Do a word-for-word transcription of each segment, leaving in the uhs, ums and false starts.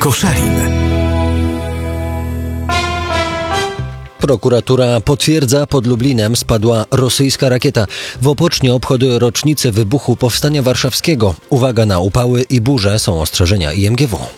Koszalin. Prokuratura potwierdza, pod Lublinem spadła rosyjska rakieta. W Opocznie obchody rocznicy wybuchu Powstania Warszawskiego. Uwaga na upały i burze, są ostrzeżenia I M G W.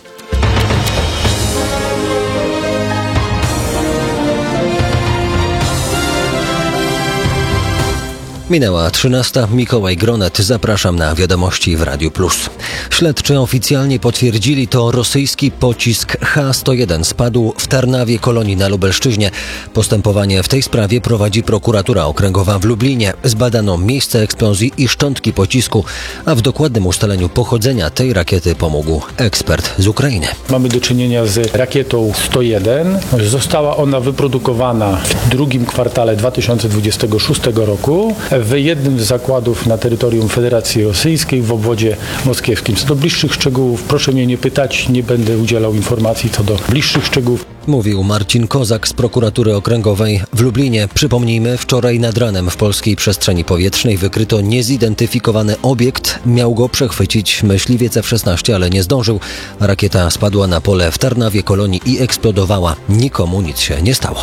Minęła trzynasta. Mikołaj Gronet. Zapraszam na wiadomości w Radiu Plus. Śledczy oficjalnie potwierdzili, to rosyjski pocisk H sto jeden spadł w Tarnawie Kolonii na Lubelszczyźnie. Postępowanie w tej sprawie prowadzi prokuratura okręgowa w Lublinie. Zbadano miejsce eksplozji i szczątki pocisku, a w dokładnym ustaleniu pochodzenia tej rakiety pomógł ekspert z Ukrainy. Mamy do czynienia z rakietą sto jeden. Została ona wyprodukowana w drugim kwartale dwa tysiące dwudziestego szóstego roku. W jednym z zakładów na terytorium Federacji Rosyjskiej w obwodzie moskiewskim. Co do bliższych szczegółów proszę mnie nie pytać, nie będę udzielał informacji co do bliższych szczegółów. Mówił Marcin Kozak z prokuratury okręgowej w Lublinie. Przypomnijmy, wczoraj nad ranem w polskiej przestrzeni powietrznej wykryto niezidentyfikowany obiekt. Miał go przechwycić myśliwiec F szesnaście, ale nie zdążył. Rakieta spadła na pole w Tarnawie Kolonii i eksplodowała. Nikomu nic się nie stało.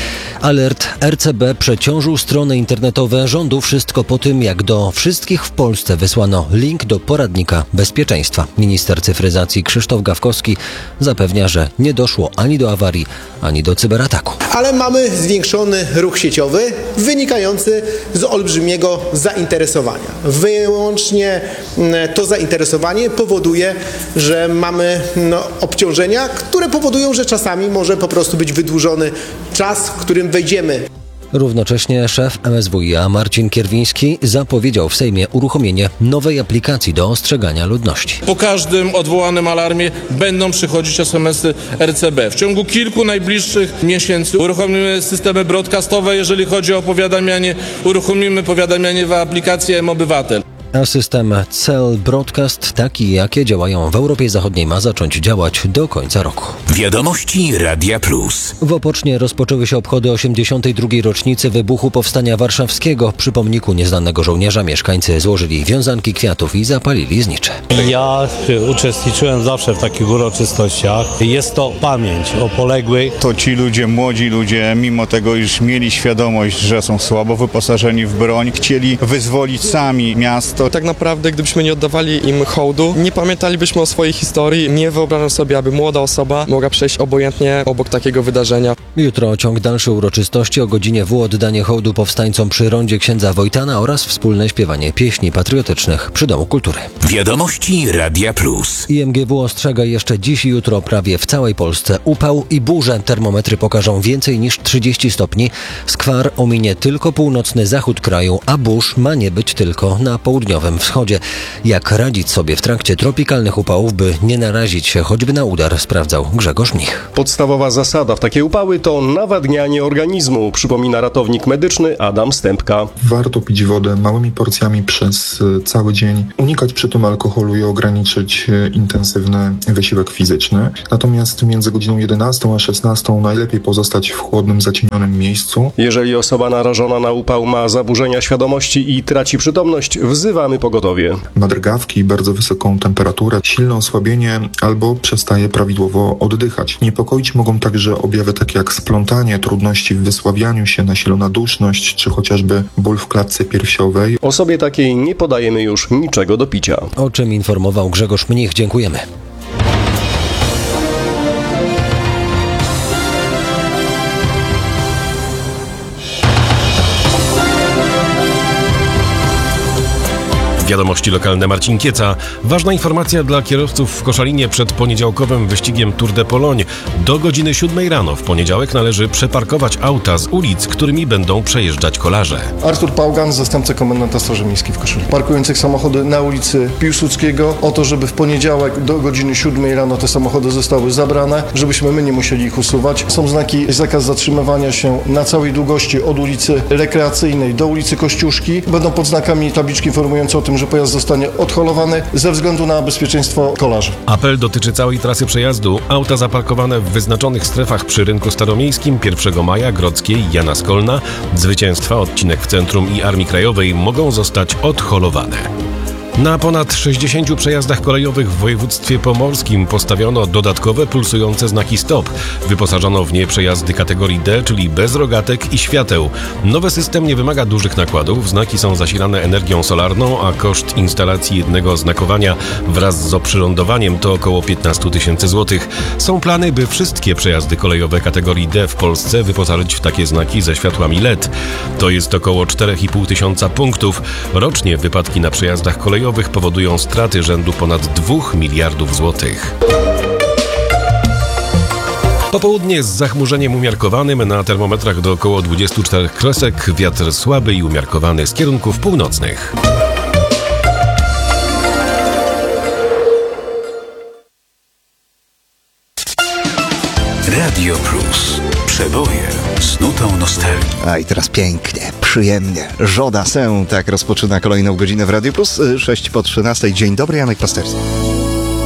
Alert R C B przeciążył strony internetowe rządu. Wszystko po tym, jak do wszystkich w Polsce wysłano link do poradnika bezpieczeństwa. Minister cyfryzacji Krzysztof Gawkowski zapewnia, że nie doszło ani do awarii, ani do cyberataku. Ale mamy zwiększony ruch sieciowy wynikający z olbrzymiego zainteresowania. Wyłącznie to zainteresowanie powoduje, że mamy no, obciążenia, które powodują, że czasami może po prostu być wydłużony czas, w którym wejdziemy. Równocześnie szef M S W i A Marcin Kierwiński zapowiedział w Sejmie uruchomienie nowej aplikacji do ostrzegania ludności. Po każdym odwołanym alarmie będą przychodzić es em esy R C B. W ciągu kilku najbliższych miesięcy uruchomimy systemy broadcastowe, jeżeli chodzi o powiadamianie, uruchomimy powiadamianie w aplikacji M-Obywatel. A system Cell Broadcast, taki jakie działają w Europie Zachodniej, ma zacząć działać do końca roku. Wiadomości Radia Plus. W Opocznie rozpoczęły się obchody osiemdziesiątej drugiej rocznicy wybuchu Powstania Warszawskiego. Przy pomniku nieznanego żołnierza mieszkańcy złożyli wiązanki kwiatów i zapalili znicze. Ja uczestniczyłem zawsze w takich uroczystościach. Jest to pamięć o poległych. To ci ludzie, młodzi ludzie, mimo tego, iż mieli świadomość, że są słabo wyposażeni w broń, chcieli wyzwolić sami miasto. Tak naprawdę, gdybyśmy nie oddawali im hołdu, nie pamiętalibyśmy o swojej historii. Nie wyobrażam sobie, aby młoda osoba mogła przejść obojętnie obok takiego wydarzenia. Jutro ciąg dalszy uroczystości. O godzinie W oddanie hołdu powstańcom przy rondzie księdza Wojtana oraz wspólne śpiewanie pieśni patriotycznych przy Domu Kultury. Wiadomości Radia Plus. I M G W ostrzega jeszcze dziś i jutro prawie w całej Polsce upał i burze. Termometry pokażą więcej niż trzydzieści stopni. Skwar ominie tylko północny zachód kraju, a burz ma nie być tylko na południowym wschodzie. Jak radzić sobie w trakcie tropikalnych upałów, by nie narazić się choćby na udar, sprawdzał Grzegorz Mnich. Podstawowa zasada w takie upały to nawadnianie organizmu, przypomina ratownik medyczny Adam Stępka. Warto pić wodę małymi porcjami przez cały dzień, unikać przy tym alkoholu i ograniczyć intensywny wysiłek fizyczny. Natomiast między godziną jedenastą a szesnastą najlepiej pozostać w chłodnym, zacienionym miejscu. Jeżeli osoba narażona na upał ma zaburzenia świadomości i traci przytomność, wzywamy pogotowie. Ma drgawki, bardzo wysoką temperaturę, silne osłabienie albo przestaje prawidłowo oddychać. Niepokoić mogą także objawy takie jak splątanie, trudności w wysławianiu się, nasilona duszność czy chociażby ból w klatce piersiowej. Osobie takiej nie podajemy już niczego do picia. O czym informował Grzegorz Mnich. Dziękujemy. Wiadomości lokalne, Marcin Kieca. Ważna informacja dla kierowców w Koszalinie przed poniedziałkowym wyścigiem Tour de Pologne. Do godziny siódmej rano w poniedziałek należy przeparkować auta z ulic, którymi będą przejeżdżać kolarze. Artur Pałgan, zastępca komendanta Straży Miejskiej w Koszalinie. Parkujących samochody na ulicy Piłsudskiego o to, żeby w poniedziałek do godziny siódmej rano te samochody zostały zabrane, żebyśmy my nie musieli ich usuwać. Są znaki zakaz zatrzymywania się na całej długości od ulicy Rekreacyjnej do ulicy Kościuszki. Będą pod znakami tabliczki informujące o tym, że pojazd zostanie odholowany ze względu na bezpieczeństwo kolarzy. Apel dotyczy całej trasy przejazdu. Auta zaparkowane w wyznaczonych strefach przy Rynku Staromiejskim pierwszego maja, Grodzkiej, Jana Skolna, Zwycięstwa, odcinek w centrum i Armii Krajowej mogą zostać odholowane. Na ponad sześćdziesięciu przejazdach kolejowych w województwie pomorskim postawiono dodatkowe pulsujące znaki stop. Wyposażono w nie przejazdy kategorii D, czyli bez rogatek i świateł. Nowy system nie wymaga dużych nakładów, znaki są zasilane energią solarną, a koszt instalacji jednego znakowania wraz z oprzyrządowaniem to około piętnaście tysięcy złotych. Są plany, by wszystkie przejazdy kolejowe kategorii D w Polsce wyposażyć w takie znaki ze światłami L E D. To jest około cztery i pół tysiąca punktów. Rocznie wypadki na przejazdach kolejowych powodują straty rzędu ponad dwóch miliardów złotych. Popołudnie z zachmurzeniem umiarkowanym, na termometrach do około dwudziestu czterech kresek, wiatr słaby i umiarkowany z kierunków północnych. Radio Plus. Przeboje z nutą nostalgii. A i teraz pięknie, przyjemnie. Żoda Sę, tak rozpoczyna kolejną godzinę w Radio Plus. sześć po trzynastej. Dzień dobry, Janek Pasterski.